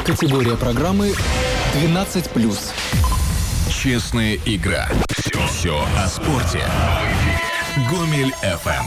Категория программы 12+. Честная игра. Все о спорте. Гомель FM.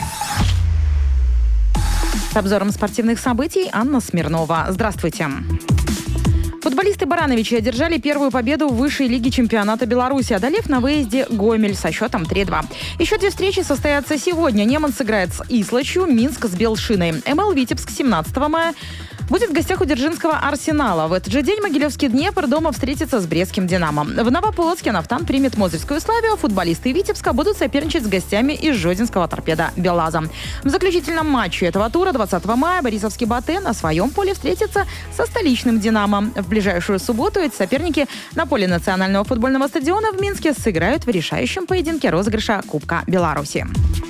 С обзором спортивных событий Анна Смирнова. Здравствуйте. Футболисты Барановичи одержали первую победу в высшей лиге чемпионата Беларуси, одолев на выезде Гомель со счетом 3-2. Еще две встречи состоятся сегодня. Неман сыграет с Ислачью, Минск с Белшиной. МЛ Витебск 17 мая будет в гостях у Дзержинского Арсенала. В этот же день Могилевский Днепр дома встретится с Брестским Динамо. В Новополоцке Нафтан примет Мозырскую Славию. Футболисты Витебска будут соперничать с гостями из Жодинского Торпеда Белаза. В заключительном матче этого тура 20 мая Борисовский Батэ на своем поле встретится со столичным Динамо. В ближайшую субботу эти соперники на поле Национального футбольного стадиона в Минске сыграют в решающем поединке розыгрыша Кубка Беларуси.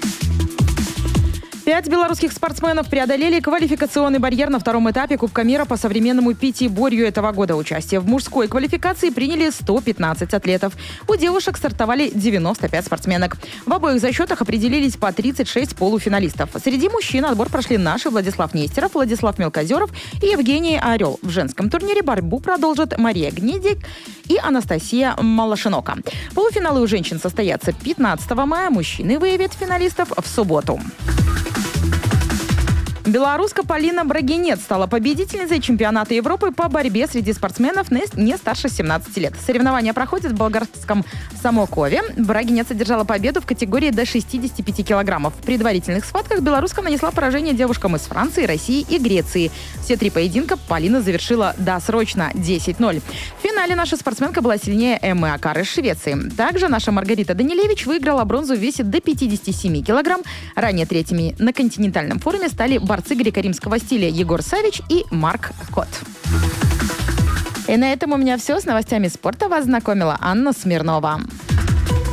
5 белорусских спортсменов преодолели квалификационный барьер на втором этапе Кубка мира по современному пятиборью этого года. Участие в мужской квалификации приняли 115 атлетов. У девушек стартовали 95 спортсменок. В обоих зачетах определились по 36 полуфиналистов. Среди мужчин отбор прошли наши Владислав Нестеров, Владислав Мелкозеров и Евгений Орел. В женском турнире борьбу продолжат Мария Гнедик и Анастасия Малашинока. Полуфиналы у женщин состоятся 15 мая. Мужчины выявят финалистов в субботу. Белоруска Полина Брагинец стала победительницей чемпионата Европы по борьбе среди спортсменов не старше 17 лет. Соревнования проходят в болгарском Самокове. Брагинец одержала победу в категории до 65 килограммов. В предварительных схватках белоруска нанесла поражение девушкам из Франции, России и Греции. Все три поединка Полина завершила досрочно 10-0. В финале наша спортсменка была сильнее Эммы Акар из Швеции. Также наша Маргарита Данилевич выиграла бронзу в весе до 57 килограмм. Ранее третьими на континентальном форуме стали борцы греко-римского стиля Егор Савич и Марк Кот. И на этом у меня все. С новостями спорта вас знакомила Анна Смирнова.